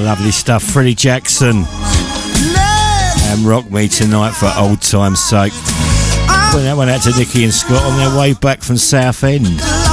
lovely stuff. Freddie Jackson and Rock Me Tonight for old time's sake. Putting that one out to Nicky and Scott on their way back from Southend.